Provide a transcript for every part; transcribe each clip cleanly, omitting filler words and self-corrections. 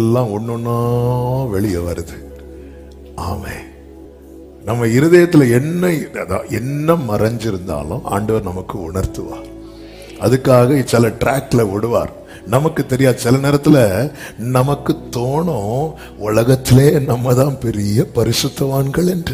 எல்லாம் ஒன்னொன்னா வெளியே வருது. ஆமென். நம்ம இருதயத்துல என்ன மறைஞ்சிருந்தாலும் ஆண்டவர் நமக்கு உணர்த்துவார். அதுக்காக சில ட்ராக்ல விடுவார். நமக்கு தெரியாது. சில நேரத்துல நமக்கு தோணும் உலகத்திலே நம்ம தான் பெரிய பரிசுத்தவான்கள் என்று.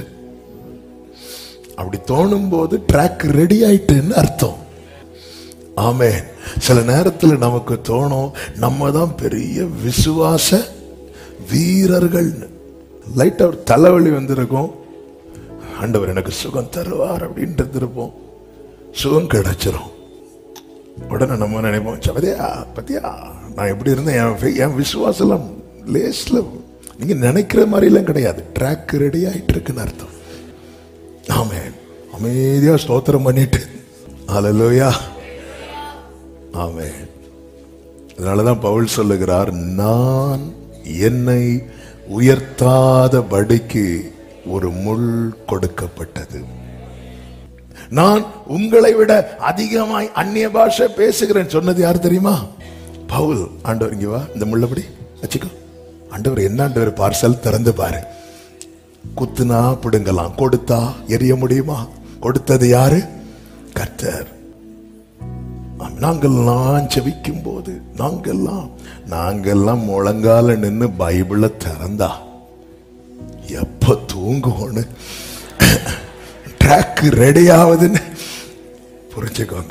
அப்படி தோணும் போது ட்ராக் ரெடி ஆயிட்டுன்னு அர்த்தம். ஆமென். சில நேரத்துல நமக்கு தோணும் நம்ம தான் பெரிய விசுவாச வீரர்கள். லைட்டா ஒரு தலைவலி வந்திருக்கும், ஆண்டவர் எனக்கு சுகம் தருவார் அப்படின்ட்டு இருப்போம். சுகம் கிடைச்சிரும். உடனே நம்ம நினைப்போம், பத்தியா நான் எப்படி இருந்தேன், என் விசுவாசம் லேஸ்ல நீங்க நினைக்கிற மாதிரி எல்லாம் கிடையாது. ட்ராக் ரெடி ஆயிட்டு இருக்குன்னு அர்த்தம். ஆமென். அமைதியா ஸ்தோத்திரம் பண்ணிட்டு ஹல்லேலூயா. ஆமென். அதனாலதான் பவுல் சொல்லுகிறார், நான் என்னை உயர்த்தாதபடிக்கு ஒரு முள் கொடுக்கப்பட்டது. நான் உங்களை விட அதிகமாய் அந்நிய பாஷை பேசுகிறேன் சொன்னது யார் தெரியுமா? பவுல். ஆண்டவர் இங்க வா, இந்த முள்ளபடி வச்சுக்கோ. ஆண்டவர் என்ன ஆண்டவர், பார்சல் திறந்து பாரு. குத்துனா பிடுங்கலாம், கொடுத்தா எரிய முடியுமா? கொடுத்தது யாரு? கர்த்தர். நாங்கெல்லாம் ஜெபிக்கும் போது நாங்கெல்லாம் முழங்கால நின்று பைபிளை திறந்தா எப்ப தூங்குவோன்னு ட்ராக் ரெடி ஆகுதுன்னு புரிஞ்சுக்கோங்க.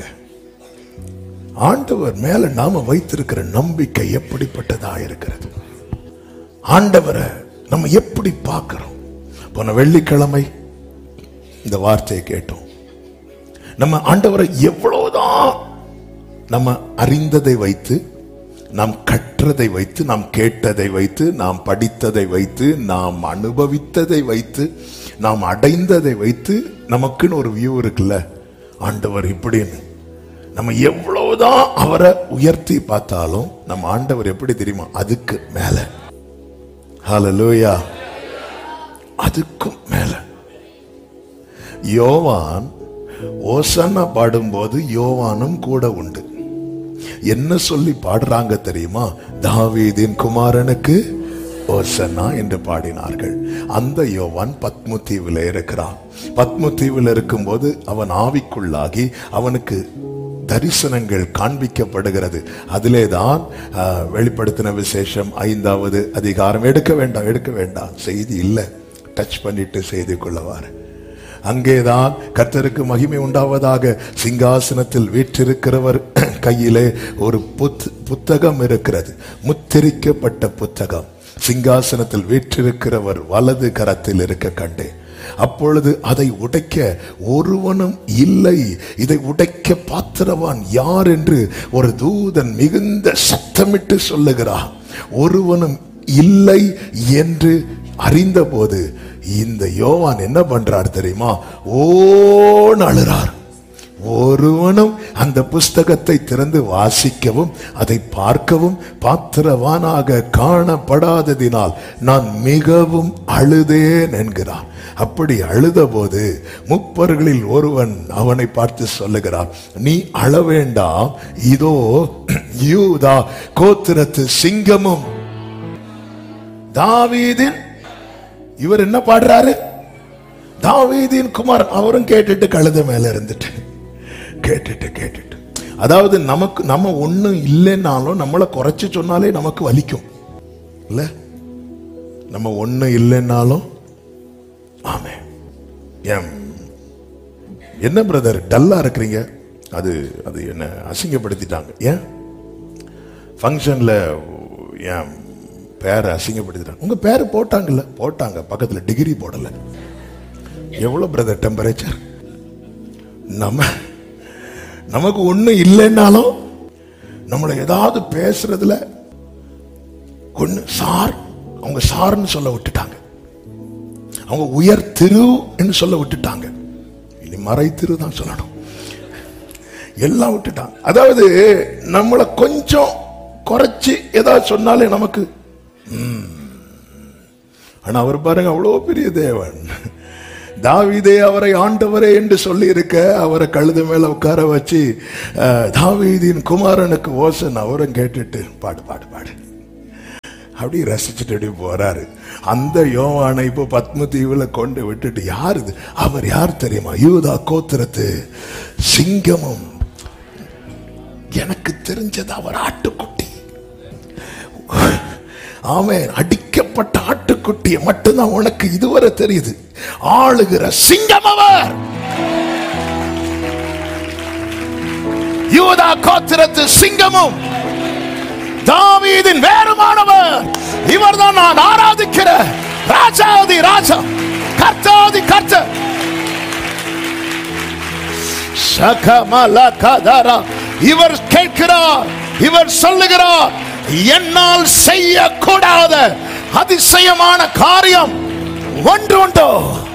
ஆண்டவர் மேல நாம வைத்திருக்கிற நம்பிக்கை எப்படிப்பட்டதா இருக்கிறது. ஆண்டவரை நம்ம எப்படி பார்க்கிறோம். போன வெள்ளிக்கிழமை இந்த வார்த்தையை கேட்டோம். நம்ம ஆண்டவரை எவ்வளவுதான் நம்ம அறிந்ததை வைத்து, நாம் கற்றதை வைத்து, நாம் கேட்டதை வைத்து, நாம் படித்ததை வைத்து, நாம் அனுபவித்ததை வைத்து, நாம் அடைந்ததை வைத்து நமக்குன்னு ஒரு வியூ இருக்குல்ல, ஆண்டவர் இப்படின்னு. நம்ம எவ்வளவுதான் அவரை உயர்த்தி பார்த்தாலும் நம்ம ஆண்டவர் எப்படி தெரியுமா? அதுக்கு மேல. ஹல்லேலூயா. அதுக்கும் மேல. யோவான் ஓசன்னா பாடும்போது யோவானும் கூட உண்டு. என்ன சொல்லி பாடுறாங்க தெரியுமா? தாவீதின் குமாரனுக்கு ஓசன்னா என்று பாடினார்கள். அந்த யோவான் பத்மு தீவில் இருக்கிறான். பத்மு தீவில் இருக்கும்போது அவன் ஆவிக்குள்ளாகி அவனுக்கு தரிசனங்கள் காண்பிக்கப்படுகிறது. அதிலேதான் வெளிப்படுத்தின விசேஷம் 5வது அதிகாரம். எடுக்க வேண்டாம், செய்தி இல்லை, டச் பண்ணிட்டு செய்திக்குள்ளவாறு. அங்கேதான் கர்த்தருக்கு மகிமை உண்டாவதாக சிங்காசனத்தில் வீற்றிருக்கிறவர் கையிலே ஒரு புத்தகம் இருக்கிறது, முத்திரிக்கப்பட்ட புத்தகம். சிங்காசனத்தில் வீற்றிருக்கிறவர் வலது கரத்தில் இருக்க கண்டேன். அப்பொழுது அதை உடைக்க ஒருவனும் இல்லை. இதை உடைக்க பாத்திரவான் யார் என்று ஒரு தூதன் மிகுந்த சத்தமிட்டு சொல்லுகிறார். ஒருவனும் இல்லை என்று அறிந்த போது இந்த யோவான் என்ன பண்றார் தெரியுமா? ஓன்னு அழுறார். ஒருவனும் அந்த புஸ்தகத்தை திறந்து வாசிக்கவும் அதை பார்க்கவும் பாத்திரவானாக காணப்படாததினால் நான் மிகவும் அழுதேன் என்கிறார். அப்படி அழுத போது முப்பர்களில் ஒருவன் அவனை பார்த்து சொல்லுகிறார், நீ அழ வேண்டாம், இதோ யூதா கோத்திரத்து சிங்கமும் தாவீதின். இவர் என்ன பாடுறாரு? தாவீதின் குமார். அவரும் கேட்டுட்டு கழுத மேல இருந்துட்டு கேட்டுட்டு. அதாவது நம்ம ஒண்ணும் இல்லைன்னாலும் நம்மளை குறைச்சு சொன்னாலே நமக்கு வலிக்கும் இல்ல? நம்ம ஒண்ணு இல்லைன்னாலும் ஆமே. என்ன பிரதர் டல்லா இருக்கிறீங்க? அது என்ன அசிங்கப்படுத்திட்டாங்க. ஏன் ஃபங்க்ஷன்ல ஏன் பேரை அசிங்கப்படுத்திட்டாங்க? உங்க பேரு போட்டாங்க, பக்கத்துல டிகிரி போடல. எவ்வளவு பிரதர் டெம்பரேச்சர்? நமக்கு ஒண்ணு இல்லைன்னாலும் நம்மளை ஏதாவது பேசுறதுல ஒண்ணு சார், அவங்க சார்ன்னு சொல்ல விட்டுட்டாங்க, அவங்க உயர் திரு என்று சொல்ல விட்டுட்டாங்க. இனி மறை திரு தான் சொல்லணும். எல்லாம் விட்டுட்டாங்க. அதாவது நம்மளை கொஞ்சம் குறைச்சு ஏதாவது சொன்னாலே நமக்கு. ஆனா அவர் பாருங்க, அவ்வளவு பெரிய தேவன். தாவீதே அவரை ஆண்டவரே என்று சொல்லி இருக்க, அவரை கழுத மேல உட்கார வச்சு தாவீதின் குமாரனுக்கு ஓசன் அவரும் கேட்டுட்டு பாடு. அப்படி ரசிச்சுட்டு அப்படி போறாரு. அந்த யோவானை இப்போ பத்மதீவுல கொண்டு விட்டுட்டு, யார் இது? அவர் யார் தெரியுமா? யூதா கோத்திரத்து சிங்கமும். எனக்கு தெரிஞ்சது அவர் ஆட்டுக்குட்டி. ஆமென். அடிக்கப்பட்ட ஆட்டுக்குட்டியை மட்டும்தான் உனக்கு இதுவரை தெரியுது. ஆளுகிற சிங்கம் அவர். யூதா கோத்திரத்து சிங்கமும் தாவீதின் வேறுமானவர். இவர்தான் நான் ஆராதிக்கிற ராஜாதி ராஜா, கர்த்தாதி கர்த்தர். சகமலகதரா. இவர் கேட்கிறார், இவர் சொல்லுகிறார், என்னால் செய்யக்கூடாத அதிசயமான காரியம் ஒன்று உண்டோ,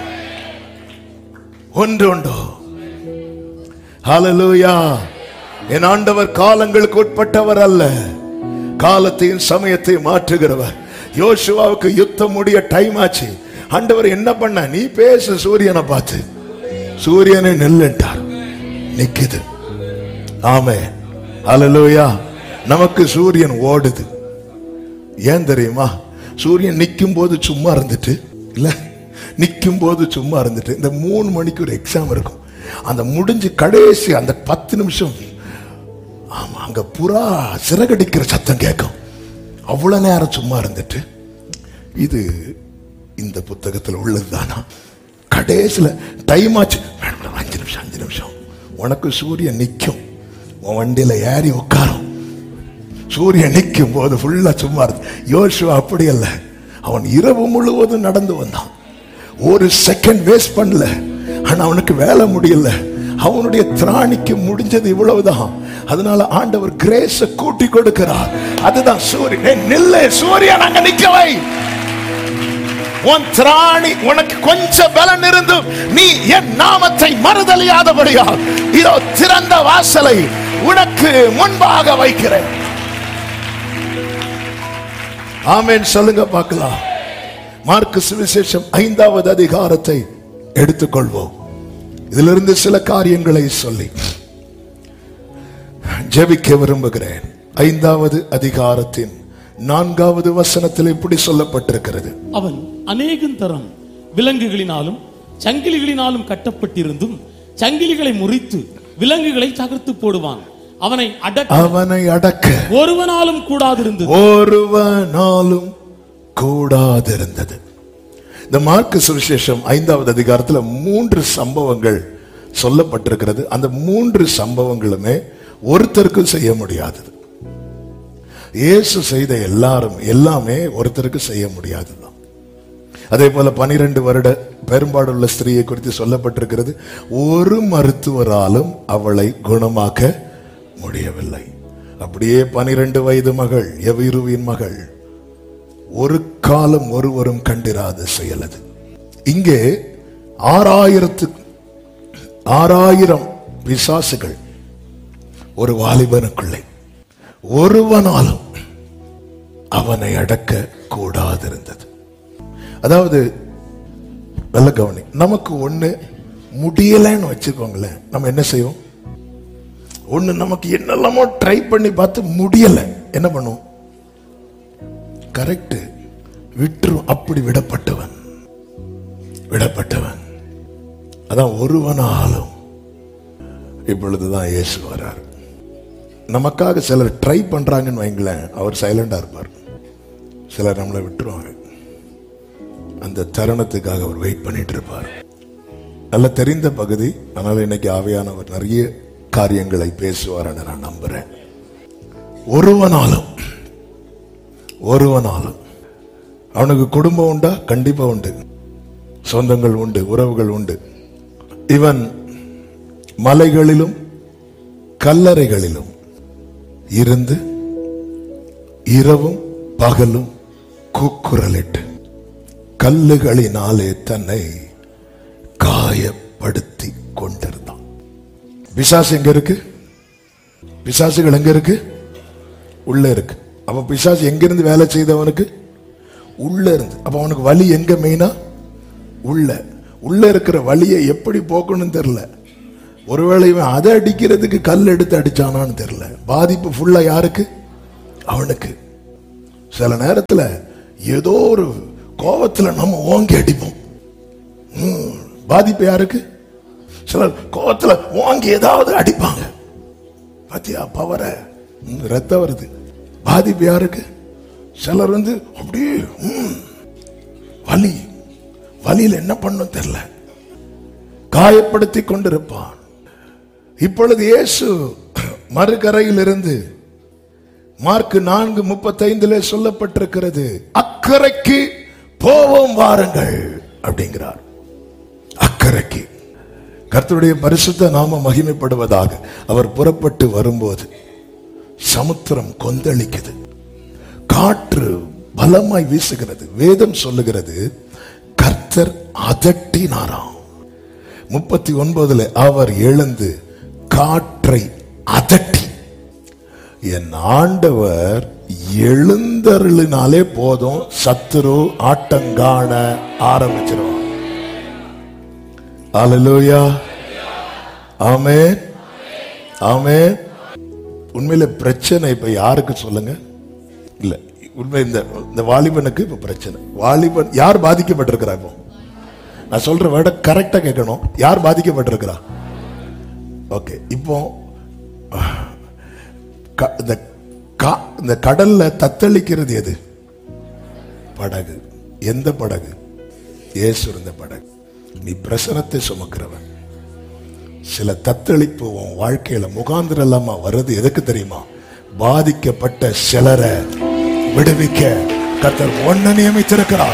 ஒன்று உண்டோ. ஹல்லேலூயா. என் ஆண்டவர் காலங்களுக்கு உட்பட்டவர் அல்ல, காலத்தையும் சமயத்தை மாற்றுகிறவர். யோசுவாவுக்கு யுத்தம் முடிய டைம் ஆச்சு. ஆண்டவர் என்ன பண்ண? நீ பேசு சூரியனை பார்த்து. சூரியனை நெல்லுட்டார், நிக்குது. ஆமென். ஹல்லேலூயா. நமக்கு சூரியன் ஓடுது. ஏன் தெரியுமா? சூரியன் நிக்கும் போது சும்மா இருந்துட்டு இல்ல, நிக்கும் போது சும்மா இருந்துட்டு இந்த 3 மணிக்கு ஒரு எக்ஸாம் இருக்கும். அந்த முடிஞ்சு கடைசி அந்த 10 நிமிஷம், ஆமா, அங்க புறா சிறகடிக்கிற சத்தம் கேட்கும். அவ்வளவு நேரம் சும்மா இருந்துட்டு, இது இந்த புத்தகத்தில் உள்ளதுதானா? கடைசியில டைம் ஆச்சு, 5 நிமிஷம் 5 நிமிஷம். உனக்கு சூரியன் நிற்கும், உன் வண்டியில ஏறி உட்காரும். சூரியன் நிற்கும் போது ஃபுல்லா சும்மா இருந்து. யோசுவா அப்படி அல்ல, அவன் இரவு முழுவதும் நடந்து வந்தான். ஒரு செகண்ட் வேஸ்ட் பண்ணல. ஆனா அவனுக்கு வேலை முடியல. அவனுடைய திராணிக்கு முடிஞ்சது இவ்வளவுதான். அதனால ஆண்டவர் கிரேஸ கூட்டி கொடுக்கிறார். அதுதான் சூரியன். நில்லை, சூரியன் அங்க நிக்கவை. உன் திராணி, உனக்கு கொஞ்சம் பலன் இருந்து நீ என் நாமத்தை மறுதலியாதபடியா இதோ திறந்த வாசலை உனக்கு முன்பாக வைக்கிறேன். ஆமென். சொல்லுங்க பார்க்கலாம். மார்க்கு சுவிசேஷம் 5வது அதிகாரத்தை எடுத்துக்கொள்வோம். இதிலிருந்து சில காரியங்களை சொல்லி ஜெபிக்க விரும்புகிறேன். 5வது அதிகாரத்தின் 4வது வசனத்தில் இப்படி சொல்லப்பட்டிருக்கிறது. அவன் அநேகம் தரம் விலங்குகளினாலும் சங்கிலிகளினாலும் கட்டப்பட்டிருந்தும் சங்கிலிகளை முறித்து விலங்குகளை தகர்த்து போடுவான். அவனை அடக்க ஒருவனாலும் கூடாதிருந்தது. ஒருவனாலும் கூடாதிருந்தது. இந்த மார்க்கு சுவிசேஷம் 5வது அதிகாரத்தில் 3 சம்பவங்கள் சொல்லப்பட்டிருக்கிறது. அந்த 3 சம்பவங்களுமே ஒருத்தருக்கும் செய்ய முடியாதது. இயேசு செய்த எல்லாமே ஒருத்தருக்கு செய்ய முடியாதுதான். அதே போல 12 வருட பெரும்பாடுள்ள ஸ்திரீயை குறித்து சொல்லப்பட்டிருக்கிறது. ஒரு மருத்துவராலும் அவளை குணமாக்க முடியவில்லை. அப்படியே 12 வயது மகள், எவிருவின் மகள், ஒரு காலம் ஒருவரும் கண்டிராத செயல் அது. இங்கே 6000 பிசாசுகள் ஒரு வாலிபனுக்குள்ளே, ஒருவனாலும் அவனை அடக்க கூடாதிருந்தது. அதாவது நல்ல கவனி, நமக்கு ஒண்ணு முடியலன்னு வச்சுக்கோங்களேன், நம்ம என்ன செய்வோம்? ஒண்ணு நமக்கு என்னெல்லாமோ ட்ரை பண்ணி பார்த்து முடியல, என்ன பண்ணுவோம்? கரெக்ட், விட்டுரும். அப்படி விடப்பட்டவன் அதான் ஒருவனாலும். இப்பொழுதுதான் இயேசு வரார். நமக்காக சிலர் ட்ரை பண்றாங்கன்னு வைங்களேன், அவர் சைலண்டா இருப்பார். சிலர் நம்மளை விட்டுருவாங்க. அந்த தருணத்துக்காக அவர் வெயிட் பண்ணிட்டு இருப்பார். நல்ல தெரிந்த பகுதி. ஆனால் இன்னைக்கு ஆவியானவர் நிறைய காரியங்களை பேசுவார் என்று நான் நம்புறேன். ஒருவனாலும் அவனுக்கு குடும்பம் உண்டா? கண்டிப்பா உண்டு. சொந்தங்கள் உண்டு, உறவுகள் உண்டு. இவன் மலைகளிலும் கல்லறைகளிலும் இருந்து இரவும் பகலும் கூக்குரலிட்டு கல்லுகளினாலே தன்னை காயப்படுத்தி கொண்டிருந்தான். பிசாசு எங்க இருக்கு? பிசாசுகள் எங்க இருக்கு? உள்ள இருக்கு. அப்ப பிசாசு எங்கிருந்து வேலை செய்தவனுக்கு? உள்ள இருந்து. அப்ப அவனுக்கு வலி எங்க? மெயினா உள்ள இருக்கிற வலியை எப்படி போக்கணும்னு தெரியல. ஒருவேளை இவன் அதை அடிக்கிறதுக்கு கல் எடுத்து அடிச்சானான்னு தெரியல. பாதிப்பு ஃபுல்லா யாருக்கு? அவனுக்கு. சில நேரத்துல ஏதோ ஒரு கோபத்துல நம்ம ஓங்கி அடிப்போம். பாதிப்பு யாருக்கு? சிலர் கோபத்துல ஓங்கி ஏதாவது அடிப்பாங்க. பாத்தியா பவர, ரத்தம் வருது. பாதிப்பு யாருக்கு? சிலர் அப்படியே வலியில என்ன பண்ணும் தெரியல, காயப்படுத்தி கொண்டிருப்பான். இப்பொழுது இயேசு மறுகரையில் இருந்து மார்க் 4:35 சொல்லப்பட்டிருக்கிறது, அக்கரைக்கு போவோம் வாருங்கள் அப்படிங்கிறார். அக்கரைக்கு. கர்த்தருடைய பரிசுத்த நாம மகிமைப்படுவதாக. அவர் புறப்பட்டு வரும்போது சமுத்திரம் கொந்தளிக்குது, காற்று பலமாய் வீசுகிறது. வேதம் சொல்லுகிறது கர்த்தர் அதட்டினாராம். 39 அவர் எழுந்து காற்றை அதட்டி, என் ஆண்டவர் எழுந்தருளினாலே போதும், சத்துரு ஆட்டங்காண ஆரம்பிச்சிருவான். அல்லேலூயா, ஆமென், ஆமென். உண்மையில பிரச்சனை இப்ப யாருக்கு சொல்லுங்க? இல்ல, உண்மை இந்த வாலிபனுக்கு இப்ப பிரச்சனை. வாலிபன் யார் பாதிக்கப்பட்டிருக்கிறா? இப்போ நான் சொல்ற வேர்ட கரெக்டா கேட்கணும். யார் பாதிக்கப்பட்டிருக்கிறா? ஓகே. இப்போ இந்த கடல்ல தத்தளிக்கிறது எது? படகு. எந்த படகு? இயேசு இருந்த படகு. நீ பிரசனத்தை சுமக்கிறவன். சில தத்தளிப்பு உன் வாழ்க்கையில முகாந்திரம் இல்லாம வருது. எதுக்கு தெரியுமா? பாதிக்கப்பட்ட சிலரை விடுவிக்க கர்த்தர் ஒன்ன நியமித்திருக்கிறார்.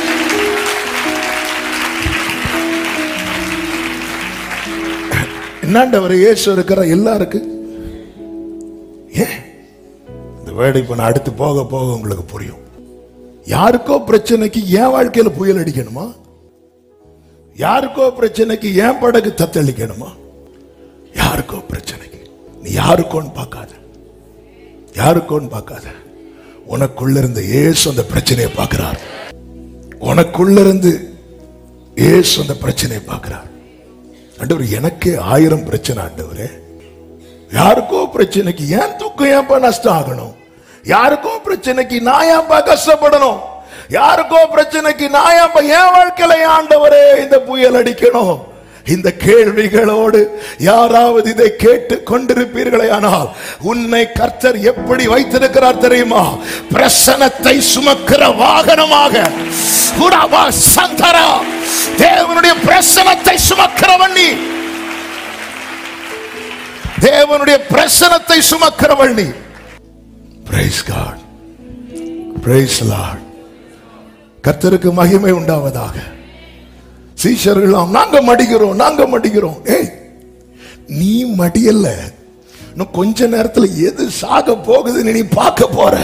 என்னண்டவர் இயேசு இருக்கிற எல்லாருக்கு. ஏன் இந்த வேர்டு இப்ப நான் அடுத்து போக போக உங்களுக்கு புரியும். யாருக்கோ பிரச்சனைக்கு என் வாழ்க்கையில புயல் அடிக்கணுமா? யாருக்கோ பிரச்சனைக்கு என் படகு தத்தளிக்கணுமா? யாருக்கோ பிரச்சனைக்கு நீ யாருக்கோன்னு பார்க்காத, யாருக்கோன்னு பார்க்காத. உனக்குள்ள இருந்து இயேசு அந்த பிரச்சனையை பார்க்கிறார். உனக்குள்ள இருந்து இயேசு அந்த பிரச்சனையை பார்க்கிறார். ஆண்டவர், எனக்கே 1000 பிரச்சனை ஆண்டவரே. யாருக்கோ பிரச்சனைக்கு ஏன் துக்கம், ஏன்பா நஷ்டம் ஆகணும்? யாருக்கோ பிரச்சனைக்கு நான் ஏன்பா கஷ்டப்படணும்? யாருக்கோ பிரச்சனைக்கு நான் ஏன்பா என் வாழ்க்கையில ஆண்டவரே இந்த புயல் அடிக்கணும்? இந்த கேள்விகளோடு யாராவது இதை கேட்டு கொண்டிருப்பீர்களே, ஆனால் உன்னை கர்த்தர் எப்படி வைத்திருக்கிறார் தெரியுமா? பிரசனத்தை சுமக்கிற வாகனமாக. தேவனுடைய பிரசனத்தை சுமக்கிறவன் நீ. தேவனுடைய பிரசனத்தை சுமக்கிறவள் நீ. Praise God, praise the Lord. கர்த்தருக்கு மகிமை உண்டாவதாக. சீஷர்கள் நாங்க மடிகிறோம், நாங்க மடிகிறோம். ஏய், நீ மடியல்ல, இன்னும் கொஞ்ச நேரத்துல எது சாக போகுதுன்னு நீ பார்க்க போற.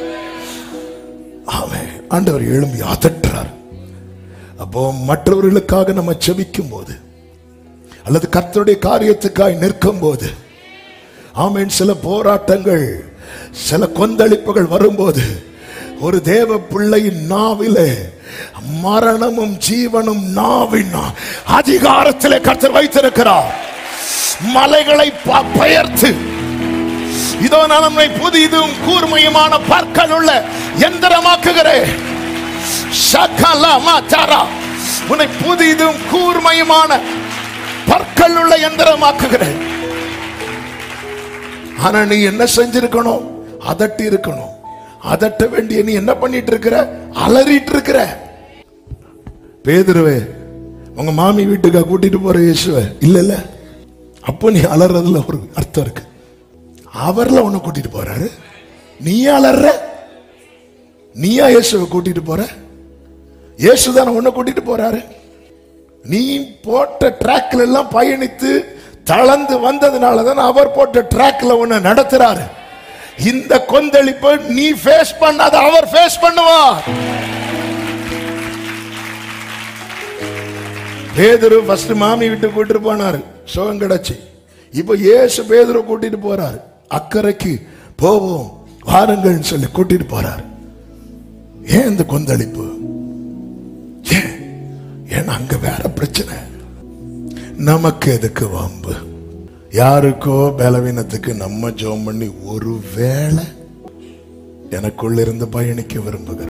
ஆமென். ஆண்டவர் எழும்பி அதட்டுறார். அப்போ மற்றவர்களுக்காக நம்ம செபிக்கும் போது அல்லது கர்த்தருடைய காரியத்துக்காய் நிற்கும் போது, ஆமென், சில போராட்டங்கள், சில கொந்தளிப்புகள் வரும்போது ஒரு தேவ பிள்ளையின் நாவிலே மரணமும் ஜீவனும் நாவின் அதிகாரத்திலே கர்த்தர் வைத்திருக்கிறார். மலைகளை பெயர்த்து, இதோ நான் உன்னை புதிதும் கூர்மையுமான பற்கள் உள்ள எந்திரமாக்குகிறேன். உன்னை புதிதும் கூர்மையுமான பற்கள் உள்ள எந்திரமாக்குகிறேன். ஆனா நீ என்ன செஞ்சிருக்கணும்? அதட்டி இருக்கணும். அதட்ட வேண்டிய நீ என்ன பண்ணிட்டு இருக்கிற? அலறிட்டு இருக்கிற. பேதுருவே, உங்க மாமி வீட்டுக்கா கூட்டிட்டு போற இயேசுவ? இல்ல இல்ல, அப்போ நீ அலறதுல ஒரு அர்த்தம் இருக்கு. அவர்ல உன்னை கூட்டிட்டு போறாரு, நீ அலற. நீயா இயேசுவை கூட்டிட்டு போற? இயேசுதான உன்னை கூட்டிட்டு போறாரு. நீ போட்ட டிராக்ல எல்லாம் பயணித்து தளர்ந்து வந்ததுனாலதான் அவர் போட்ட டிராக்ல உன்னை நடத்துறாரு. இந்த கொந்தளிப்பை நீ ஃபேஸ் பண்ணாத, அவர் ஃபேஸ் பண்ணுவார். பேதுரு ஃபர்ஸ்ட் மாமி விட்டு கூட்டிட்டு போனாரு, சுகம் கிடைச்சு. இப்ப இயேசு பேதுரு கூட்டிட்டு போறாரு. அக்கறைக்கு போவோம் வாருங்கள் சொல்லி கூட்டிட்டு போறாரு. ஏன் இந்த கொந்தளிப்பு? ஏன்னா அங்க வேற பிரச்சனை. நமக்கு எதுக்கு வம்பு? யாருக்கோ பலவீனத்துக்கு நம்ம ஜெபம் பண்ணி ஒரு வேளை எனக்குள்ள இருந்து பயணிக்க விரும்புகிறார்.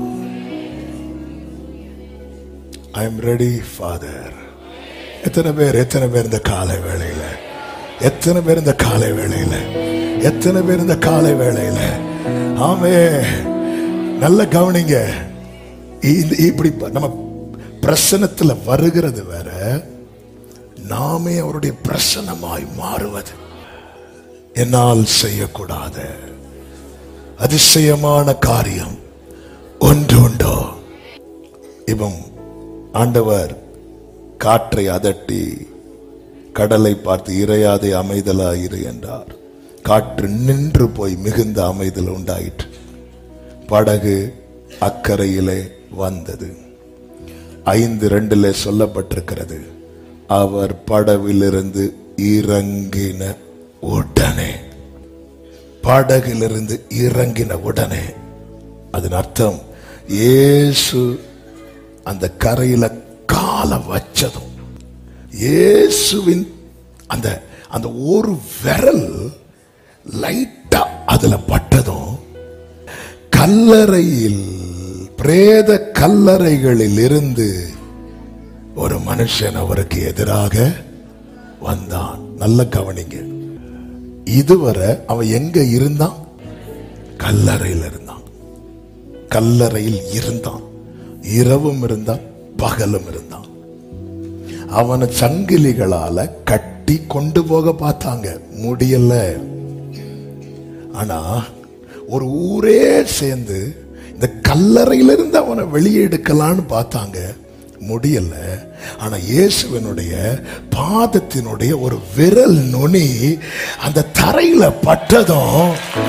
I am ready, Father. எத்தனை பேர் இந்த காலை வேளையில, எத்தனை பேர் இந்த காலை வேளையில, எத்தனை பேர் இந்த காலை வேளையில ஆமே நல்ல கவனிங்க. இப்படி நம்ம பிரசன்னத்துல வருகிறது வேற, நாமே அவருடைய பிரசன்னமாய் மாறுவது. என்னால் செய்யக்கூடாத அதிசயமான காரியம் ஒன்று உண்டோ? இவன் ஆண்டவர் காற்றை அதட்டி கடலை பார்த்து இறையாதே அமைதலாயிரு என்றார். காற்று நின்று போய் மிகுந்த அமைதல் உண்டாயிற்று. படகு அக்கறையிலே வந்தது. 5:2 சொல்லப்பட்டிருக்கிறது, அவர் படவிலிருந்து இறங்கின உடனே. படகிலிருந்து இறங்கின உடனே, அதன் அர்த்தம் இயேசு அந்த கரையில கால வச்சதும், இயேசுவின் அந்த அந்த ஒரு விரல் லைட்டா அதுல பட்டதும், கல்லறையில் பிரேத கல்லறைகளில் இருந்து ஒரு மனுஷன் அவருக்கு எதிராக வந்தான். நல்ல கவனிங்க, இதுவரை அவன் எங்க இருந்தான்? கல்லறையில் இருந்தான். கல்லறையில் இருந்தான். இரவும் இருந்தான், பகலும் இருந்தான். அவனை சங்கிலிகளால கட்டி கொண்டு போக பார்த்தாங்க, முடியல. ஆனா ஒரு ஊரே சேர்ந்து இந்த கல்லறையிலிருந்து அவனை வெளியே எடுக்கலான்னு பார்த்தாங்க, முடியல. ஆனா இயேசுவினுடைய பாதத்தினுடைய ஒரு விரல் நுனி அந்த தரையில பட்டதும்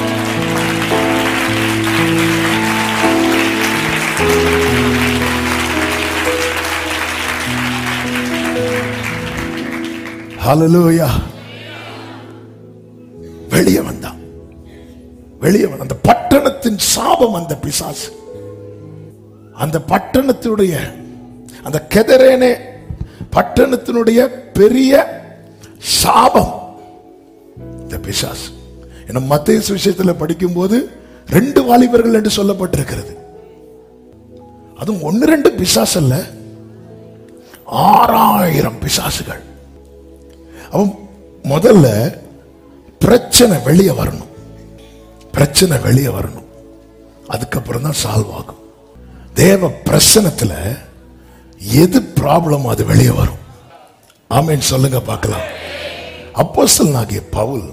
ஹல்லேலூயா, வெளியே வந்தான். வெளியே வந்த அந்த பட்டணத்தின் சாபம், அந்த பிசாசு, அந்த பட்டணத்தினுடைய அந்த கெதரேனே பட்டணத்தினுடைய பெரிய சாபம் இந்த பிசாசு. மத்தேயு சுவிசேஷத்தில் படிக்கும் போது 2 வாலிபர்கள் என்று சொல்லப்பட்டிருக்கிறது. அதுவும் 1-2 பிசாசு அல்ல, 6000 பிசாசுகள். அவன் முதல்ல பிரச்சனை வெளியே வரணும், பிரச்சனை வெளியே வரணும், அதுக்கப்புறம் தான் சால்வ் ஆகும். தேவ பிரசன்னத்துல எது ப்ராப்ளம் அது வெளியே வரும். ஆமென் சொல்லுங்க பார்க்கலாம். அப்போஸ்தலனாகிய பவுல்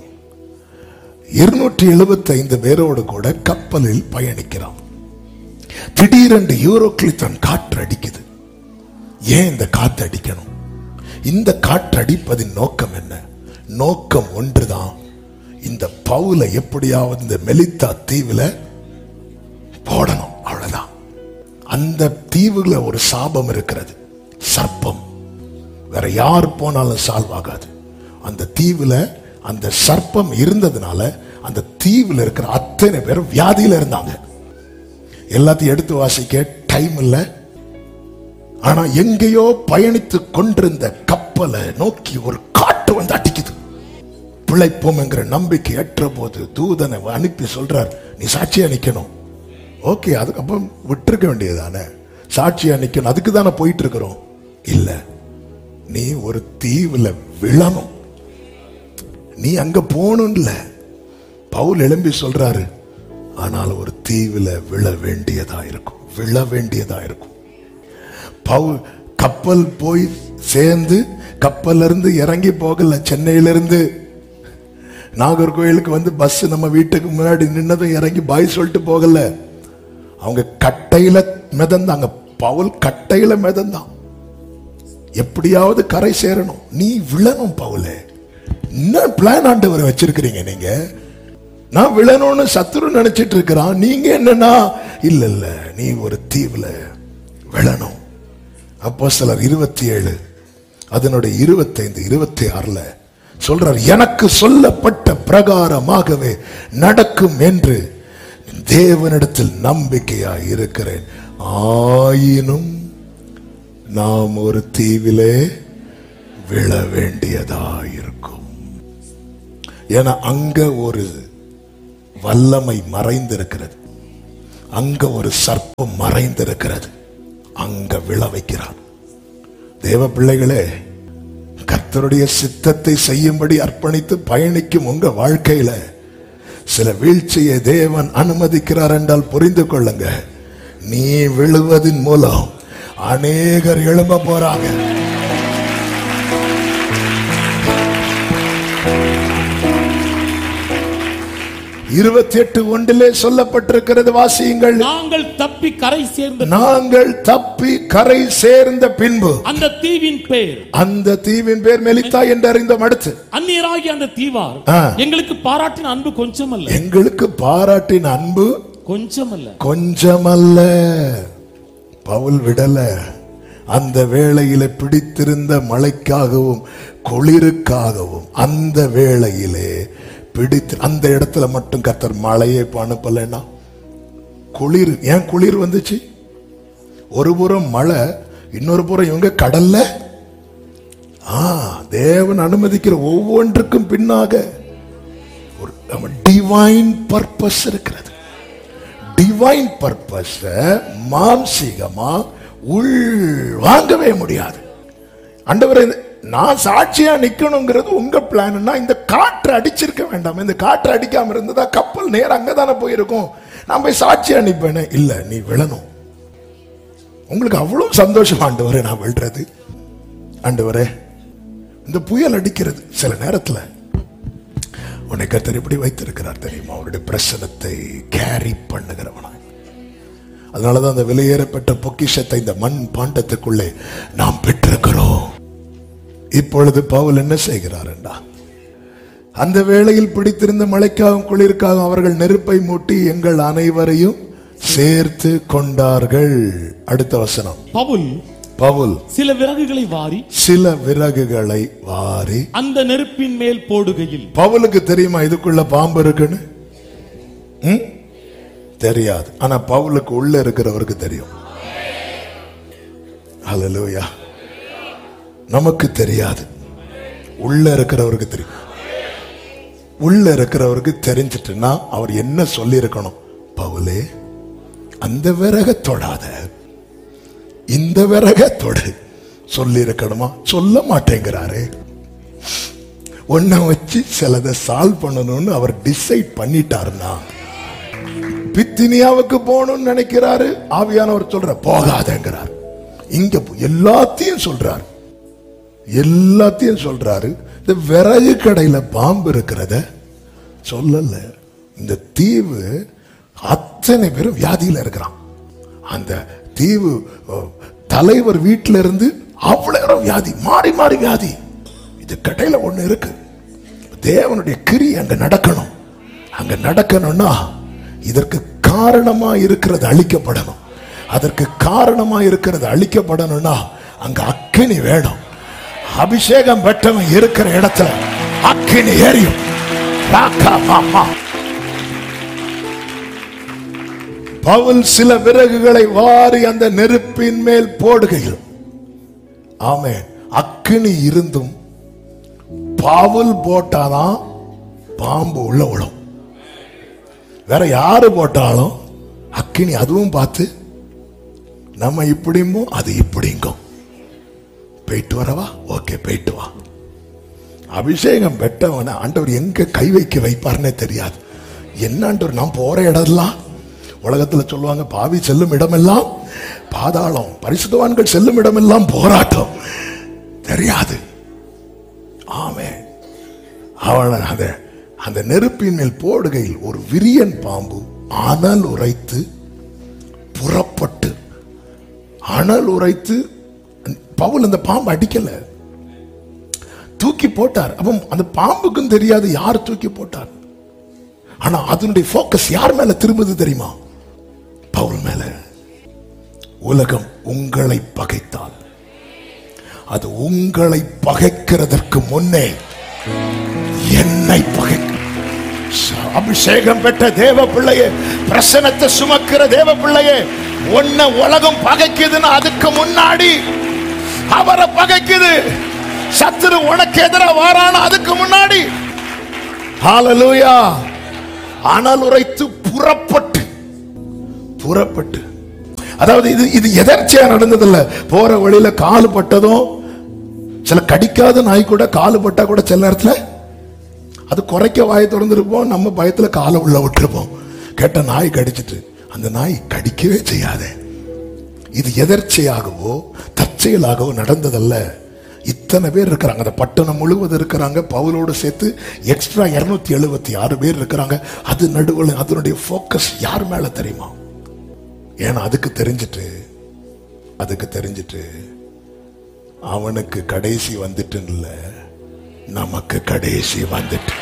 275 பேரோடு கூட கப்பலில் பயணிக்கிறான். திடீரென்று யூரோக்ளித்தான் காற்று அடிக்குது. ஏன் இந்த காற்று அடிக்கணும்? இந்த காற்று அடிப்பதின் நோக்கம் என்ன? நோக்கம் ஒன்றுதான், இந்த பவுலை எப்படியாவது இந்த மெலித்தா தீவுல போடணும், அவ்வளவுதான். அந்த தீவுல ஒரு சாபம் இருக்கிறது, சர்ப்பம். வேற யார் போனாலும் சால்வ் ஆகாது. அந்த தீவுல அந்த சர்ப்பம் இருந்ததுனால அந்த தீவுல இருக்கிற அத்தனை பேரும் வியாதியில இருந்தாங்க. எல்லாத்தையும் எடுத்து வாசிக்க டைம் இல்ல. ஆனா எங்கேயோ பயணித்து கொண்டிருந்த கப்பலை நோக்கி ஒரு காற்று வந்து அடிக்குது. பிழைப்போம் என்கிற நம்பிக்கை ஏற்ற போது தூதனை அனுப்பி சொல்றார், நீ சாட்சியா நிக்கணும். ஓகே, அதுக்கப்புறம் விட்டுருக்க வேண்டியதானே, சாட்சியா நிக்கணும், அதுக்கு தானே போயிட்டு இருக்கிறோம். இல்ல, நீ ஒரு தீவுல விழணும், நீ அங்க போகணும். இல்ல, பவுல் எழும்பி சொல்றாரு, ஆனால் ஒரு தீவுல விழ வேண்டியதா இருக்கும், விழ வேண்டியதா இருக்கும். பவுல் கப்பல் போய் சேர்ந்து கப்பல்ல இருந்து இறங்கி போகல. சென்னையிலிருந்து நாகர்கோயிலுக்கு வந்து பஸ் நம்ம வீட்டுக்கு முன்னாடி நின்னதும் இறங்கி பாய் சொல்லிட்டு போகல. அவங்க கட்டையில மிதந்தாங்க. பவுல் கட்டையில மிதந்தான். எப்படியாவது கரை சேரணும், நீ விழணும். பவுலே, என்ன பிளான் ஆண்டவர் வச்சிருக்கிறீங்க நீங்க? நான் விழணும்னு சத்துரு நினைச்சிட்டு இருக்கிறான், நீங்க என்னன்னா இல்ல இல்ல, நீ ஒரு தீவுல விழணும். அப்போஸ்தலர் 27 அதனுடைய 25 26 சொல்றார், எனக்கு சொல்லப்பட்ட பிரகாரமாகவே நடக்கும் என்று தேவனிடத்தில் நம்பிக்கையாய் இருக்கிறேன். ஆயினும் நாம் ஒரு தீவிலே விழ வேண்டியதாயிருக்கும். ஏன்னா அங்க ஒரு வல்லமை மறைந்திருக்கிறது. அங்க ஒரு சர்ப்பம் மறைந்திருக்கிறது, அங்க விழ வைக்கிறார். தேவ பிள்ளைகளே, கர்த்தருடைய சித்தத்தை செய்யும்படி அர்ப்பணித்து பயணிக்கும் உங்க வாழ்க்கையில சில வீழ்ச்சியை தேவன் அனுமதிக்கிறார் என்றால் புரிந்து கொள்ளுங்க, நீ விழுவதின் மூலம் அநேகர் எழும்ப போறாங்க. இருபத்தி 28:1 சொல்லப்பட்டிருக்கிறது, வாசியுங்கள். நாங்கள் தப்பி கரை சேர்ந்த பின்பு அந்த தீவின் பேர் மெலித்தா என்று அறிந்தோம். அடுத்து, அந்நியராகி அந்த தீவார் எங்களுக்கு பாராட்டின அன்பு கொஞ்சமல்ல. எங்களுக்கு பாராட்டின அன்பு கொஞ்சமல்ல. பவுல் விடல. அந்த வேளையிலே பிடித்திருந்த மழைக்காகவும் குளிருக்காகவும் அந்த வேளையிலே பிடித்து அந்த இடத்துல மட்டும் கர்த்தர் மழையை அனுப்பலன்னா குளிர். ஏன் குளிர் வந்துச்சு? ஒரு புறம் மழை, இன்னொரு புறம் இவங்க கடல்ல. தேவன் அனுமதிக்கிற ஒவ்வொன்றுக்கும் பின்னாக ஒரு டிவைன் பர்பஸ் இருக்கிறது. டிவைன் பர்பஸ் மாம்சீகமா உள் வாங்கவே முடியாது. ஆண்டவரே, நான் சாட்சியா நிக்கணுங்கிறது உங்க பிளான்னா இந்த காற்று அடிச்சிருக்க வேண்டாம். இந்த காற்று அடிக்காம இருந்ததா கப்பல் நேரம் அங்கதானே போயிருக்கும். நான் போய் சாட்சியா நிப்பேனே. இல்ல, நீ விழணும். உங்களுக்கு அவ்வளவு சந்தோஷம் ஆண்டவரே நான் விழுறது. ஆண்டவரே, இந்த புயல் அடிக்கிறது சில நேரத்துல உன்னை கர்த்தர் எப்படி வைத்திருக்கிறார் தெரியுமா? அவருடைய பிரசனத்தை கேரி பண்ணுகிறவனா. அதனாலதான் அந்த விலையேறப்பட்ட பொக்கிஷத்தை இந்த மண் பாண்டத்துக்குள்ளே நாம் பெற்றிருக்கிறோம். இப்பொழுது பவுல் என்ன செய்கிறார் என்றா, அந்த வேளையில் பிடித்திருந்த மழைக்காகவும் குளிர்க்காகவும் அவர்கள் நெருப்பை மூட்டி எங்கள் அனைவரையும் சேர்த்து கொண்டார்கள். அடுத்த வசனம். பவுல் சில விறகுகளை வாரி அந்த நெருப்பின் மேல் போடுகையில். பவுலுக்கு தெரியுமா இதுக்குள்ள பாம்பு இருக்குன்னு? தெரியாது. ஆனா பவுலுக்கு உள்ள இருக்கிறவருக்கு தெரியும். ஹல்லேலூயா. நமக்கு தெரியாது, உள்ள இருக்கிறவருக்கு தெரியும். உள்ள இருக்கிறவருக்கு தெரிஞ்சிட்டுன்னா அவர் என்ன சொல்லி இருக்கணும்? பவுலே, அந்த விறக தொடாத, இந்த விறக தொடு சொல்லி இருக்கணுமா? சொல்ல மாட்டேங்கிறாரு. ஒன்ன வச்சு சிலதை சால்வ் பண்ணணும்னு அவர் டிசைட் பண்ணிட்டாருன்னா, பித்தினியாவுக்கு போகணும்னு நினைக்கிறாரு, ஆவியானவர் சொல்ற போகாதேங்கிறார். இங்க எல்லாத்தையும் சொல்றாரு. இந்த விறகு கடையில பாம்பு இருக்கிறத சொல்லல. இந்த தீவு அத்தனை பேரும் வியாதியில இருக்கிறான். அந்த தீவு தலைவர் வீட்டில இருந்து அவ்வளவு வியாதி, மாறி மாறி வியாதி. இது கடையில ஒண்ணு இருக்கு. தேவனுடைய கிரி அங்க நடக்கணும். அங்க நடக்கணும்னா இதற்கு காரணமா இருக்கிறது அழிக்கப்படணும். அதற்கு காரணமா இருக்கிறது அழிக்கப்படணும்னா அங்க அக்கினி வேணும். அபிஷேகம் பெற்றவன் இருக்கிற இடத்துல அக்கினி எரியும். பவுல் சில விறகுகளை வாரி அந்த நெருப்பின் மேல் போடுகையில், ஆமென், அக்கினி இருந்தும் பவுல் போட்டாதான் பாம்பு உள்ள விடும். வேற யாரு போட்டாலும் அக்கினி அதுவும் பார்த்து நம்ம இப்படிமோ அது இப்படிங்கோ. போயிட்டு வரவா? ஓகே, போயிட்டு வா. அபிஷேகம் பெற்றவன ஆண்டவர் எங்க கை வைப்பார்னே தெரியாது. என்ன ஆண்டவர், நான் போற இடம்லாம், உலகத்துல சொல்லுவாங்க பாவி செல்லும் இடமெல்லாம் பாதாளம், பரிசுத்தவான்கள் செல்லும் இடமெல்லாம் போராட்டம். தெரியாது. ஆமென். அவன் அந்த நெருப்பின் மேல் போடுகையில் ஒரு விரியன் பாம்பு அனல் உரைத்து புறப்பட்டு, அனல் உரைத்து, பவுல் அந்த பாம்பு அடிக்கல, தூக்கி போட்டார். அப்ப அந்த பாம்புக்கும் தெரியாது யார் தூக்கி போட்டார். ஆனா அதனுடைய போக்கஸ் யார் மேல திரும்புது தெரியுமா? பவுல் மேல. உலகம் உங்களை பகைத்தால் அது உங்களை பகைக்கிறதற்கு முன்னே என்னை பகைக்கும். அபிஷேகம் பெற்ற தேவ பிள்ளையே, பிரசனத்தை சுமக்கிற தேவ பிள்ளையே, உன்ன உலகம் பகைக்குதுன்னு அதுக்கு முன்னாடி அவரை பகைக்குது. சத்துரு உனக்கு எதிராக வாரான அதுக்கு முன்னாடி. ஹல்லேலூயா. அனல் உரைத்து புறப்பட்டு, அதாவது இது எதர்ச்சியா நடந்ததில்ல. போற வழியில காலு பட்டதும், சில கடிக்காத நாய் கூட காலு பட்டா கூட சில நேரத்துல அது குறைக்க வாயை திறந்துருப்போம், நம்ம பயத்துல காலை உள்ள விட்டுருப்போம். கேட்ட நாய் கடிச்சிட்டு, அந்த நாய் கடிக்கவே செய்யாத. இது எதர்ச்சியாகவோ தற்செயலாகவோ நடந்ததல்ல. இத்தனை பேர் இருக்கிறாங்க, அந்த பட்டணம் முழுவதும் இருக்கிறாங்க. பவுலோடு சேர்த்து எக்ஸ்ட்ரா 276 பேர் இருக்கிறாங்க. அது நடுவில் அதனுடைய போக்கஸ் யார் மேல தெரியுமா? ஏன்னா அதுக்கு தெரிஞ்சிட்டு அவனுக்கு கடைசி வந்துட்டு இல்ல, நமக்கு கடைசி வந்துட்டு.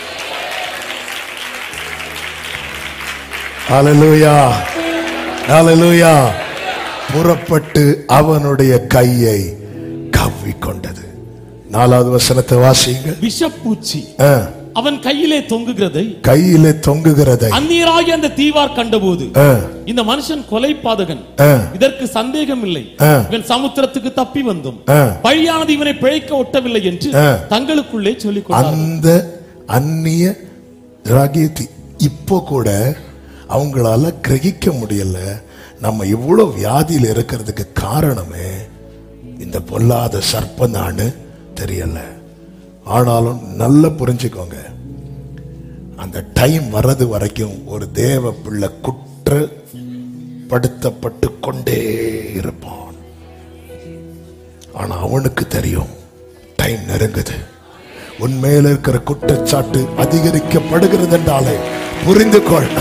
ஹல்லேலூயா, ஹல்லேலூயா. புறப்பட்டு அவனுடைய கையை கவ்விக்கொண்டது. 4வது வசனத்தை வாசிங்க. விஷப்பூச்சி அவன் கையிலே தொங்குகிறதை அந்நியராகிய அந்த தீவார் கண்டபோது, இந்த மனுஷன் கொலைபாதகன், இதற்கு சந்தேகம் இல்லை, இவன் சமுத்திரத்துக்கு தப்பி வந்தும் வழியானது இவனை பிழைக்க ஒட்டவில்லை என்று தங்களுக்குள்ளே சொல்லிக் கொண்டார்கள். அந்த அந்நிய ராகியத்தி இப்போ கூட அவங்களால கிரகிக்க முடியல. நம்ம இவ்வளவு வியாதியில் இருக்கிறதுக்கு காரணமே இந்த பொல்லாத சர்ப்பந்தான்னு தெரியல. ஆனாலும் நல்லா புரிஞ்சுக்கோங்க, அந்த டைம் வர்றது வரைக்கும் ஒரு தேவ பிள்ளை குற்றப்படுத்தப்பட்டு கொண்டே இருப்பான். ஆனா அவனுக்கு தெரியும் டைம் நெருங்குது. உண்மையில இருக்கிற குற்றச்சாட்டு அதிகரிக்கப்படுகிறது என்றாலே புரிந்து கொள்.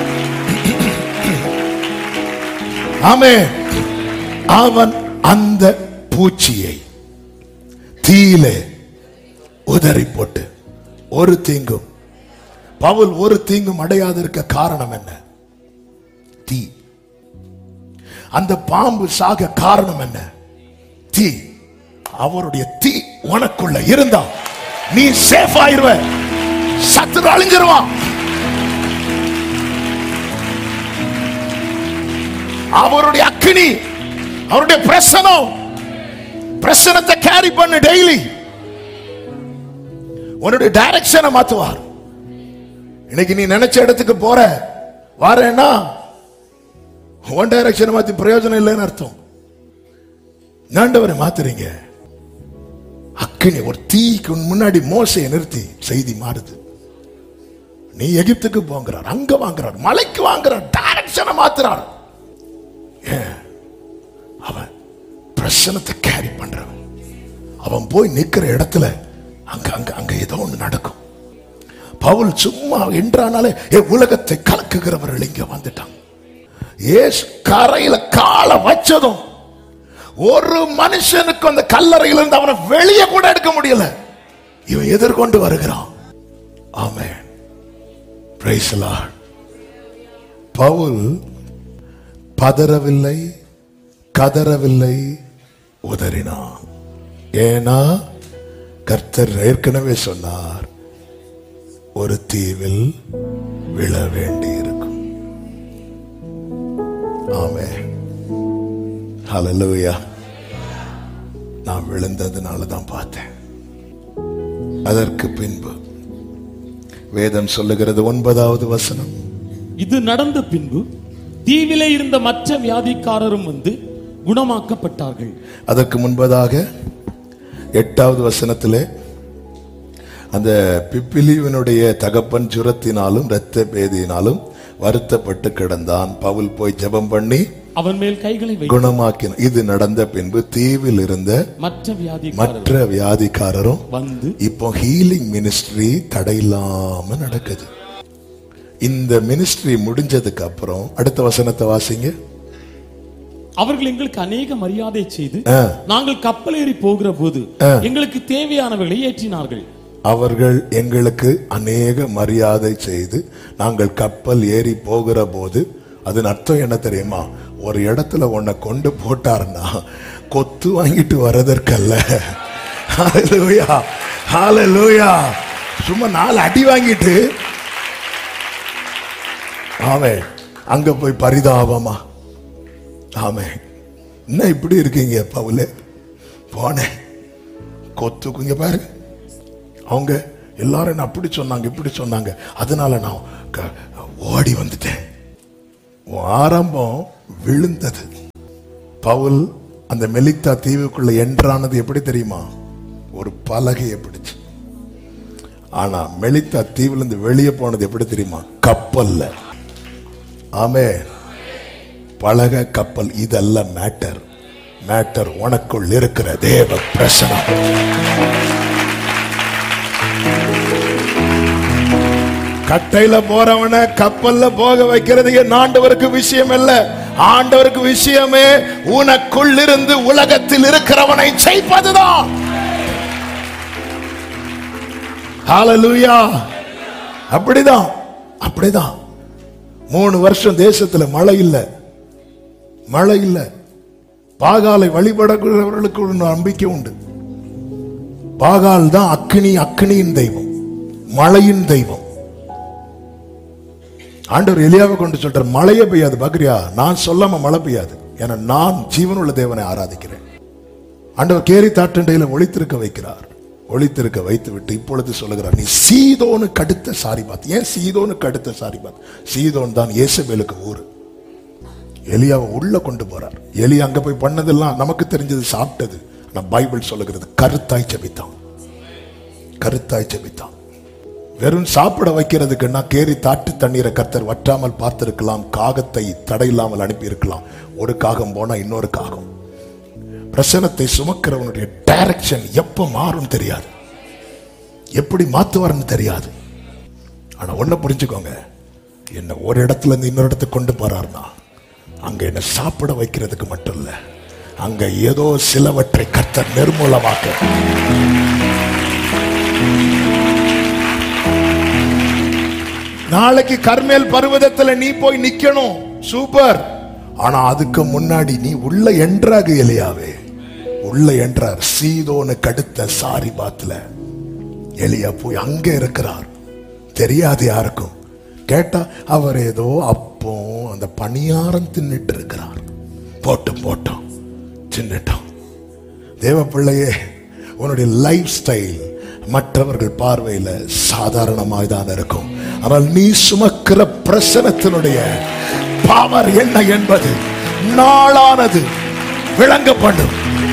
ஆமென். அவன் அந்த பூச்சியை தீயிலே உதறி போட்டு, ஒரு தீங்கும் பவுல் ஒரு தீங்கும் அடையாது இருக்க காரணம் என்ன? தீ. அந்த பாம்பு சாக காரணம் என்ன? தீ. அவருடைய தீ உனக்குள்ள இருந்தா நீ சேஃப் ஆயிருவ, சத்துரு அழிஞ்சிருவான். அவருடைய அக்கினி, அவருடைய பிரசனத்தை கேரி பண்ணு. டெய்லி உன்னுடைய டைரக்ஷனை மாத்துவார். இன்னைக்கு நீ நினைச்ச இடத்துக்கு போற வாரேன்னா உன் டைரக்ஷனை மாத்தி பிரயோஜனம் இல்லைன்னு அர்த்தம். ஆண்டவரை மாத்துறீங்க. அக்கினி ஒரு தீக்கு முன்னாடி மோசையை நிறுத்தி செய்தி மாறுது. நீ எகிப்துக்கு போங்கிறார், அங்க வாங்குறார், மலைக்கு வாங்குறார், டைரக்ஷனை மாத்துறார். அவன் பிரசனத்தை கேரி பண்றவன். அவன் போய் நிக்கிற இடத்துல அங்க அங்க அங்க ஏதோ ஒண்ணு நடக்கும். பவுல் சும்மா என்றானாலே உலகத்தை கலக்குகிறவர்கள் இங்க வந்துட்டான். ஏசு கரையில காலை வச்சதும் ஒரு மனுஷனுக்கு அந்த கல்லறையில இருந்து அவனை வெளியே கூட எடுக்க முடியல. இவன் எதிர்கொண்டு வருகிறான். ஆமென். Praise the Lord. பவுல் பதறவில்லை, கதறவில்லை, உதறினான். ஏன்னா கர்த்தர் ஏற்கனவே சொன்னார், ஒரு தீவில் விழ வேண்டி இருக்கும். ஆமென். ஹல்லேலூயா. நான் விழுந்ததுனால தான் பார்த்தேன். அதற்கு பின்பு வேதம் சொல்லுகிறது 9வது வசனம், இது நடந்த பின்பு தீவிலே இருந்த மற்ற வியாதிக்காரரும் வந்து குணமாக்கப்பட்டார்கள். அதற்கு முன்பதாக 8வது வசனத்திலே அந்த பிப்பிலிவனுடைய தகப்பன் ஜுரத்தினாலும் இரத்த பேதியினாலும் வருத்தப்பட்டு கிடந்தான். பவுல் போய் ஜெபம் பண்ணி அவன் மேல் கைகளை குணமாக்கினான். இது நடந்த பின்பு தீவில் இருந்த மற்ற வியாதிக்காரரும் வந்து, இப்போ ஹீலிங் மினிஸ்ட்ரி தடையில்லாம நடக்குது. இந்த மினிஸ்ட்ரி முடிஞ்சதுக்கு அப்புறம் அடுத்த வசனத்தை வாசிங்க. அவர்கள் எங்களுக்கு அநேக மரியாதை செய்து நாங்கள் கப்பல் ஏறி போகிற போது எங்களுக்கு தேவையானவர்களை ஏற்றினார்கள். அவர்கள் எங்களுக்கு அநேக மரியாதை செய்து நாங்கள் கப்பல் ஏறி போகிற போது, அதன் அர்த்தம் என்ன தெரியுமா? ஒரு இடத்துல உன்னை கொண்டு போட்டார்னா கொத்து வாங்கிட்டு வர்றதற்கல்ல. ஹல்லேலூயா, ஹல்லேலூயா. சும்மா 4 அடி வாங்கிட்டு ஆமென் அங்க போய் பரிதாபமா, ஆமென் என்ன இப்படி இருக்கீங்க பவுலே, போனேன் கொத்துக்குங்க பாரு, அவங்க எல்லாரும் அப்படி சொன்னாங்க இப்படி சொன்னாங்க, அதனால நான் ஓடி வந்துட்டேன். ஆரம்பம் விழுந்தது. பவுல் அந்த மெலித்தா தீவுக்குள்ள என்றானது எப்படி தெரியுமா? ஒரு பலகையை பிடிச்சு. ஆனா மெலித்தா தீவுல இருந்து வெளியே போனது எப்படி தெரியுமா? கப்பல்ல. ஆமே, பலகை கப்பல் இதல்ல மேட்டர். மேட்டர் உனக்குள் இருக்கிற தேவ பிரசனம். கட்டையில போறவன கப்பல்ல போக வைக்கிறது ஆண்டவருக்கு விஷயம் இல்ல. ஆண்டவருக்கு விஷயமே உனக்குள் இருந்து உலகத்தில் இருக்கிறவனை ஜெயிப்பதுதான். ஹல்லேலூயா. அப்படிதான், அப்படிதான். 3 வருஷம் தேசத்துல மழை இல்ல, மழை இல்ல. பாகாலை வழிபடக்கூடியவர்களுக்கு ஒரு நம்பிக்கை உண்டு. பாகால் தான் அக்னி, அக்னியின் தெய்வம், மழையின் தெய்வம். ஆண்டவர் எலியாவை கொண்டு சொல்றார், மழையே பெய்யாது பாக்குறியா, நான் சொல்லாம மழை பெய்யாது, ஏன்னா நான் ஜீவனுள்ள தேவனை ஆராதிக்கிறேன். ஆண்டவர் கேரி தாட்டண்டையில ஒளித்திருக்க வைக்கிறார். ஒளித்திருக்க வைத்து விட்டு இப்பொழுது சொல்லுகிறார், நீ சீதோனுக்கு அடுத்த சாரிபாத். ஏன் சீதோனுக்கு அடுத்த சாரிபாத்? சீதோன் தான் இயேசபேலுக்கு ஊரு. எலியாவை உள்ள கொண்டு போறார். எலியா அங்க போய் பண்ணதெல்லாம் நமக்கு தெரிஞ்சது, சாப்பிட்டது. நான் பைபிள் சொல்லுகிறது கருத்தாய் ஜெபித்தான், கருத்தாய் ஜெபித்தான். வெறும் சாப்பிட வைக்கிறதுக்குன்னா கேரி தாட்டு தண்ணீரை கர்த்தர் வற்றாமல் பார்த்திருக்கலாம், காகத்தை தடையில்லாமல் அனுப்பி இருக்கலாம். ஒரு காகம் போனா இன்னொரு காகம். பிரசனத்தை சுமக்கிறவனுடைய டைரக்ஷன் எப்ப மாறும் தெரியாது, எப்படி மாத்துவார்னு தெரியாது. ஆனா ஒண்ணு புரிஞ்சுக்கோங்க, என்ன ஒரு இடத்துல இருந்து இன்னொரு இடத்துக்கு கொண்டு போறாருன்னா அங்க என்ன சாப்பிட வைக்கிறதுக்கு மட்டும் இல்ல, அங்க ஏதோ சிலவற்றை கர்த்தர் நிர்மூலமாக்க. நாளைக்கு கர்மேல் பர்வதத்துல நீ போய் நிக்கணும், சூப்பர். ஆனா அதுக்கு முன்னாடி நீ உள்ள என்றாக எலியாவே, உள்ள என்றார். சீதோனுக்கு அடுத்த சாரிபாத்ல எலியா போய் அங்க இருக்கிறார். தெரியாது யாருக்கும். கேட்டா அவர் ஏதோ அப்போ அந்த பணியாரம் தின்னுட்டு இருக்கிறார். போட்டும் போட்டோம், சின்னட்டும். தேவ பிள்ளையே, உன்னுடைய லைஃப் ஸ்டைல் மற்றவர்கள் பார்வையில சாதாரணமாய் தான் இருக்கும். ஆனால் நீ சுமக்கிற பிரசனத்தினுடைய பவர் என்ன என்பது நாளானது விளங்கப்படும்.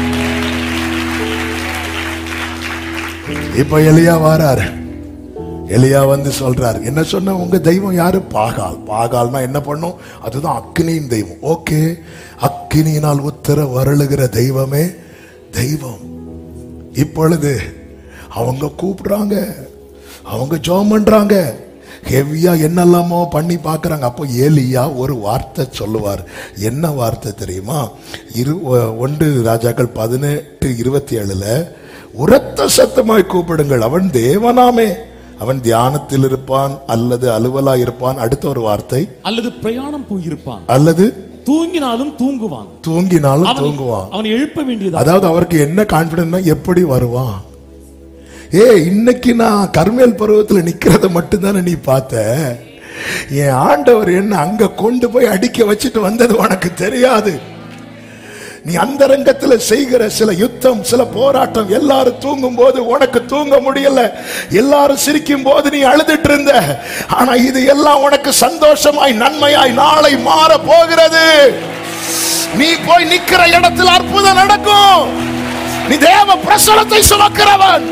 இப்ப எலியா வாராரு. எலியா வந்து சொல்றாரு, என்ன சொன்ன உங்க தெய்வம் யாரு? பாகால். பாகால்னா என்ன பண்ணும்? அதுதான் அக்னியின் தெய்வம். ஓகே, அக்னியினால் உத்தர வருளுகிற தெய்வமே தெய்வம். இப்பொழுது அவங்க கூப்பிடுறாங்க, அவங்க ஜெபம் பண்றாங்க, ஹெவியா என்னெல்லாமோ பண்ணி பார்க்கறாங்க. அப்போ எலியா ஒரு வார்த்தை சொல்லுவார். என்ன வார்த்தை தெரியுமா? 1 ராஜாக்கள் 18:27 உரத்த சத்தமாய் கூப்பிடுங்கள், அவன் தேவனாமே, அவன் தியானத்தில் இருப்பான் அல்லது அலுவலா இருப்பான். அடுத்த ஒரு வார்த்தை, அல்லது பிரயாணம் போயிருப்பான், அல்லது தூங்கினாலும் தூங்குவான். தூங்கினாலும் தூங்குவான். அவன் எழுப்ப வேண்டியது. அதாவது அவருக்கு என்ன கான்பிடன்ஸ்னா, எப்படி வருவான்? இன்னைக்கு நான் கர்மேல் பருவத்துல நிக்கிறத மட்டும்தானே நீ பார்த்த. என் ஆண்டவர் என்ன அங்க கொண்டு போய் அடிக்க வச்சுட்டு வந்தது உனக்கு தெரியாது. நீ அந்த ரங்கத்துல செய்கிற சில யுத்தம், சில போராட்டம், எல்லாரும் தூங்கும் போது உனக்கு தூங்க முடியல, எல்லாரும் சிரிக்கும் போது நீ அழுதுட்டு இருந்த. ஆனா இது எல்லாம் உனக்கு சந்தோஷமாய் நன்மையாய் நாளை மாற போகிறது. நீ போய் நிக்கிற இடத்துல அற்புதம் நடக்கும். நீ தேவ பிரசனத்தை சுமக்கிறவன்.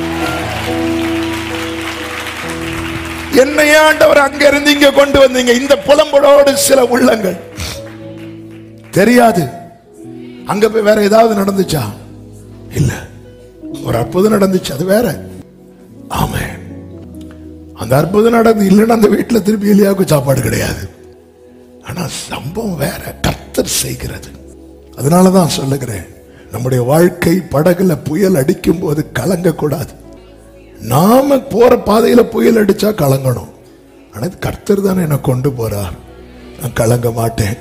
என்னைய ஆண்டவர் அங்க இருந்து இங்க கொண்டு வந்தீங்க. இந்த புலம்பலோடு சில உள்ளங்கள் தெரியாது. அங்க போய் வேற ஏதாவது நடந்துச்சா? இல்ல, ஒரு அற்புதம் நடந்துச்சு, அது வேற. ஆமென். அந்த அற்புதம் நடந்து இல்லைன்னா அந்த வீட்டுல திருப்பி எலியாவுக்கு சாப்பாடு கிடையாது. ஆனா சம்பவம் வேற, கர்த்தர் செய்கிறது. அதனாலதான் சொல்லுகிறேன், நம்முடைய வாழ்க்கை படகுல புயல் அடிக்கும் போது கலங்க கூடாது. நாம போற பாதையில புயல் அடிச்சா கலங்கணும். ஆனா கர்த்தர் தானே என்ன கொண்டு போறார், நான் கலங்க மாட்டேன்.